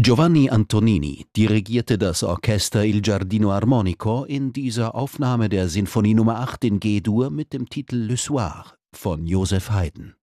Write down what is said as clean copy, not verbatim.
Giovanni Antonini dirigierte das Orchester Il Giardino Armonico in dieser Aufnahme der Sinfonie Nr. 8 in G-Dur mit dem Titel Le Soir von Joseph Haydn.